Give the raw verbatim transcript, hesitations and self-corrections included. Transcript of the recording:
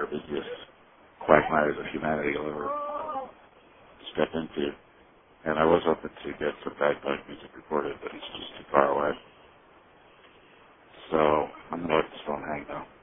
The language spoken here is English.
the busiest quagmires of humanity will ever step into. And I was hoping to get some bagpipe music recorded, but it's just too far away. So I'm going to let this phone hang now.